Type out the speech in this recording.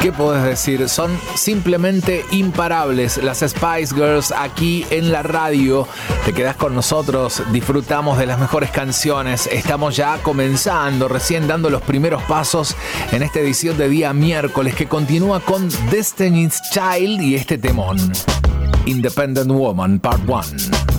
¿Qué podés decir? Son simplemente imparables las Spice Girls aquí en la radio. Te quedás con nosotros, disfrutamos de las mejores canciones. Estamos ya comenzando, recién dando los primeros pasos en esta edición de día miércoles que continúa con Destiny's Child y este temón, Independent Woman Part 1.